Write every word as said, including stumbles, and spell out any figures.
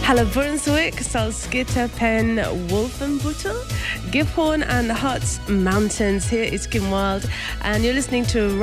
Hello Brunswick, Salzgitter, Penn, Wolfenbüttel, Gifhorn and Harz Mountains. Here is Kim Wilde and you're listening to